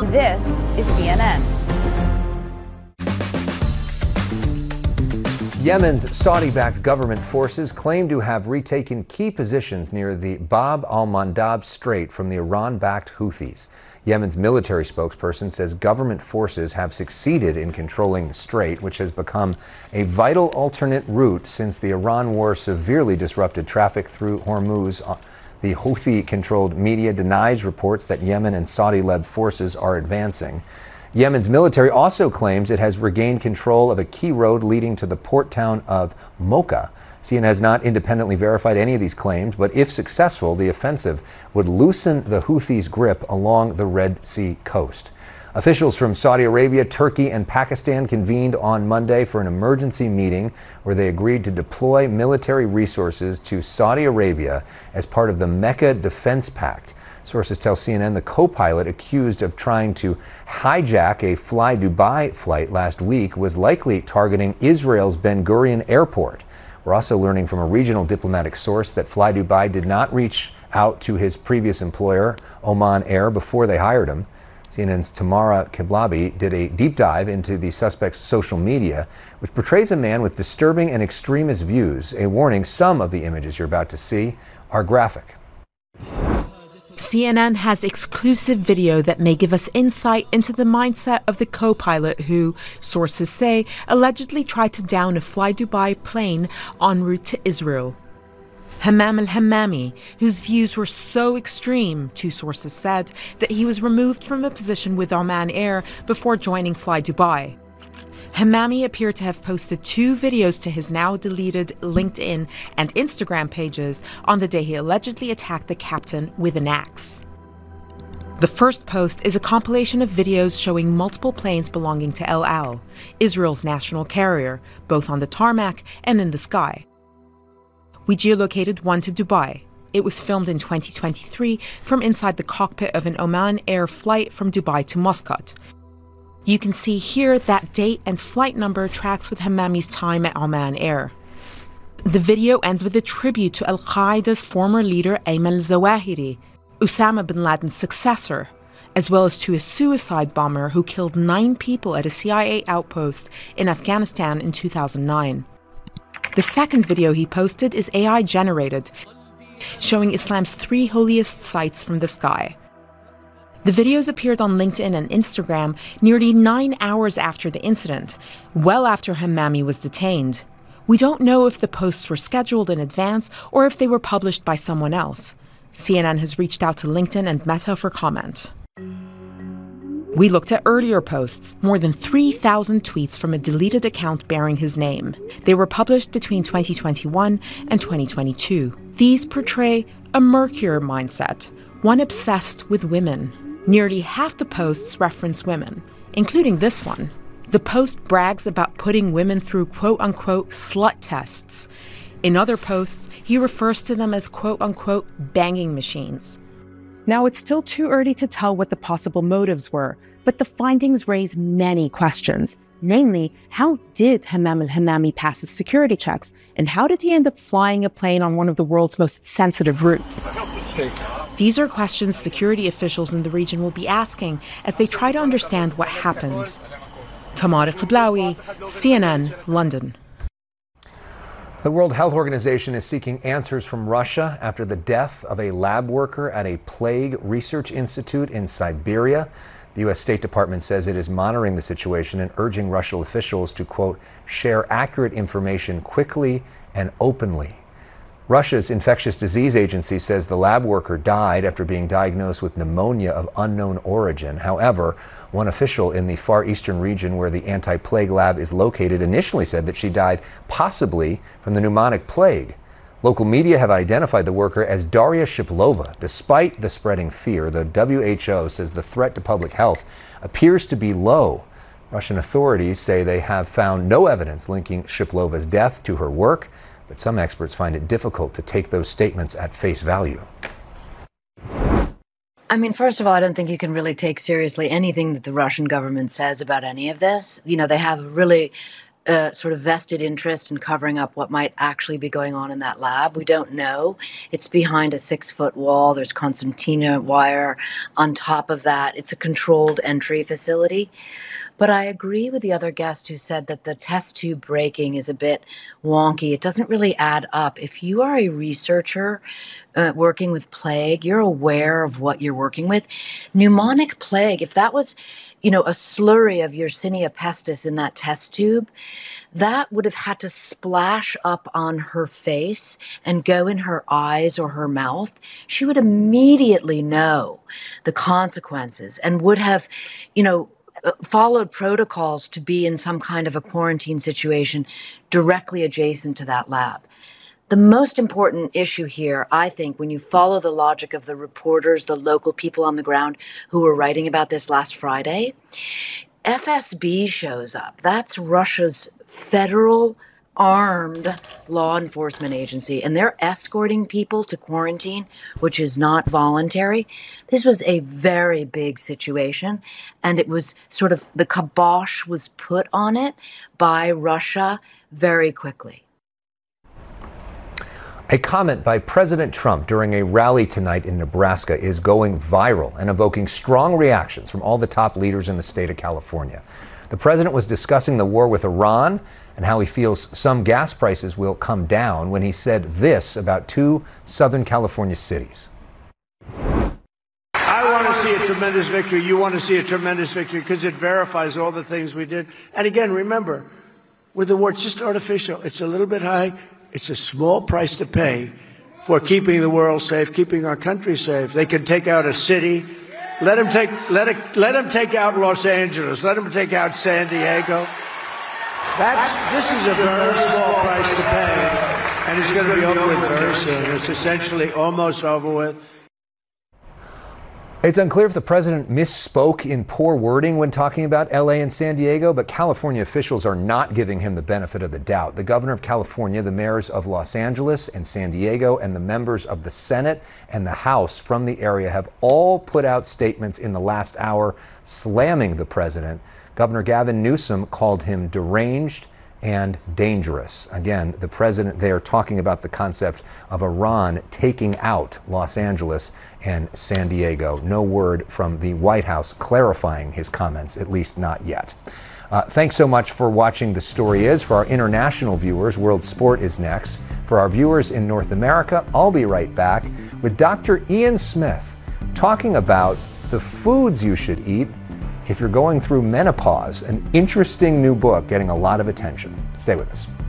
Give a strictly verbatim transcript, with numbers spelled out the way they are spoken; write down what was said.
This is C N N. Yemen's Saudi-backed government forces claim to have retaken key positions near the Bab al-Mandab Strait from the Iran-backed Houthis. Yemen's military spokesperson says government forces have succeeded in controlling the strait, which has become a vital alternate route since the Iran war severely disrupted traffic through Hormuz. The Houthi-controlled media denies reports that Yemen and Saudi-led forces are advancing. Yemen's military also claims it has regained control of a key road leading to the port town of Mocha. C N N has not independently verified any of these claims, but if successful, the offensive would loosen the Houthis' grip along the Red Sea coast. Officials from Saudi Arabia, Turkey, and Pakistan convened on Monday for an emergency meeting where they agreed to deploy military resources to Saudi Arabia as part of the Mecca Defense Pact. Sources tell C N N the co-pilot accused of trying to hijack a Fly Dubai flight last week was likely targeting Israel's Ben Gurion Airport. We're also learning from a regional diplomatic source that Fly Dubai did not reach out to his previous employer, Oman Air, before they hired him. C N N's Tamara Kiblabi did a deep dive into the suspect's social media, which portrays a man with disturbing and extremist views. A warning, some of the images you're about to see are graphic. C N N has exclusive video that may give us insight into the mindset of the co-pilot who, sources say, allegedly tried to down a Fly Dubai plane en route to Israel. Hammam al-Hammami, whose views were so extreme, two sources said, that he was removed from a position with Oman Air before joining Fly Dubai. Hammami appeared to have posted two videos to his now deleted LinkedIn and Instagram pages on the day he allegedly attacked the captain with an axe. The first post is a compilation of videos showing multiple planes belonging to El Al, Israel's national carrier, both on the tarmac and in the sky. We geolocated one to Dubai. It was filmed in twenty twenty-three from inside the cockpit of an Oman Air flight from Dubai to Muscat. You can see here that date and flight number tracks with Hammami's time at Oman Air. The video ends with a tribute to Al-Qaeda's former leader Ayman al-Zawahiri, Osama bin Laden's successor, as well as to a suicide bomber who killed nine people at a C I A outpost in Afghanistan in two thousand nine. The second video he posted is A I generated, showing Islam's three holiest sites from the sky. The videos appeared on LinkedIn and Instagram nearly nine hours after the incident, well after Hammami was detained. We don't know if the posts were scheduled in advance or if they were published by someone else. C N N has reached out to LinkedIn and Meta for comment. We looked at earlier posts, more than three thousand tweets from a deleted account bearing his name. They were published between twenty twenty-one and twenty twenty-two. These portray a murkier mindset, one obsessed with women. Nearly half the posts reference women, including this one. The post brags about putting women through quote-unquote slut tests. In other posts, he refers to them as quote-unquote banging machines. Now, it's still too early to tell what the possible motives were, but the findings raise many questions. Namely, how did Hammam al-Hammami pass his security checks? And how did he end up flying a plane on one of the world's most sensitive routes? These are questions security officials in the region will be asking as they try to understand what happened. Tamara Kiblawi, C N N, London. The World Health Organization is seeking answers from Russia after the death of a lab worker at a plague research institute in Siberia. The U S State Department says it is monitoring the situation and urging Russian officials to, quote, share accurate information quickly and openly. Russia's infectious disease agency says the lab worker died after being diagnosed with pneumonia of unknown origin. However, one official in the Far Eastern region where the anti-plague lab is located initially said that she died possibly from the pneumonic plague. Local media have identified the worker as Daria Shiplova. Despite the spreading fear, the W H O says the threat to public health appears to be low. Russian authorities say they have found no evidence linking Shiplova's death to her work, but some experts find it difficult to take those statements at face value. I mean, first of all, I don't think you can really take seriously anything that the Russian government says about any of this. You know, they have a really uh, sort of vested interest in covering up what might actually be going on in that lab. We don't know. It's behind a six-foot wall. There's concertina wire on top of that. It's a controlled entry facility. But I agree with the other guest who said that the test tube breaking is a bit wonky. It doesn't really add up. If you are a researcher uh, working with plague, you're aware of what you're working with. Pneumonic plague, if that was, you know, a slurry of Yersinia pestis in that test tube, that would have had to splash up on her face and go in her eyes or her mouth. She would immediately know the consequences and would have, you know, Uh, followed protocols to be in some kind of a quarantine situation directly adjacent to that lab. The most important issue here, I think, when you follow the logic of the reporters, the local people on the ground who were writing about this last Friday, F S B shows up. That's Russia's federal armed law enforcement agency, and they're escorting people to quarantine, which is not voluntary. This was a very big situation, and it was sort of the kibosh was put on it by Russia very quickly. A comment by President Trump during a rally tonight in Nebraska is going viral and evoking strong reactions from all the top leaders in the state of California. The president was discussing the war with Iran and how he feels some gas prices will come down when he said this about two Southern California cities. I want to see a tremendous victory. You want to see a tremendous victory because it verifies all the things we did. And again, remember, with the war, it's just artificial. It's a little bit high. It's a small price to pay for keeping the world safe, keeping our country safe. They can take out a city. Let them take, let it, let them take out Los Angeles. Let them take out San Diego. That's, this is a very small price to pay, and it's going to be over with very soon. It's essentially almost over with. It's unclear if the president misspoke in poor wording when talking about L A and San Diego, but California officials are not giving him the benefit of the doubt. The governor of California, the mayors of Los Angeles and San Diego, and the members of the Senate and the House from the area have all put out statements in the last hour slamming the president. Governor Gavin Newsom called him deranged and dangerous. Again, the president there talking about the concept of Iran taking out Los Angeles and San Diego. No word from the White House clarifying his comments, at least not yet. Uh, thanks so much for watching The Story Is. For our international viewers, World Sport is next. For our viewers in North America, I'll be right back with Doctor Ian Smith talking about the foods you should eat if you're going through menopause, an interesting new book getting a lot of attention. Stay with us.